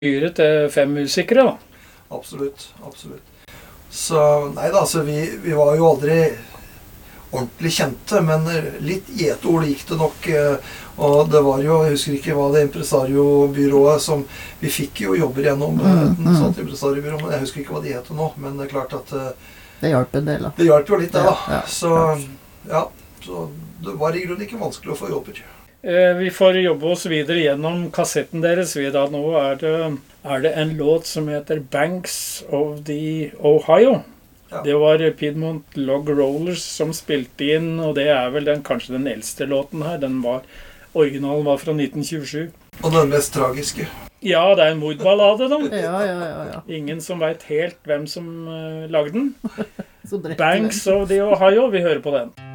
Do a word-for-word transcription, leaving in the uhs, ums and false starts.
hyret til fem musikere da. Absolutt, absolutt. Så, nei da, altså vi, vi var jo aldri ordentlig kjente, men litt gjetord gikk det nok, og det var jo, jeg husker ikke hva det impresario-byrået som, vi fikk jo jobber gjennom mm, et mm. sånt impresario-byrå, men jeg husker ikke hva de heter nå, men det er klart at det hjalp en del da. Det hjalp jo litt det da, ja, ja, så ja, så det var i grunnen ikke vanskelig å få jobber. Eh, vi får jobbe oss videre gjennom kassetten deres, vi da, nå er det, er det en låt som heter Banks of the Ohio. Ja. Det var Piedmont Log Rollers som spilte inn, og det er vel den, kanskje den eldste låten her. Den var, originalen var fra nitten tjuesju. Og den mest tragiske. Ja, det er en mordballade da. ja, ja, ja, ja. Ingen som vet helt hvem som uh, lagde den. Banks of the Ohio, vi hører på den.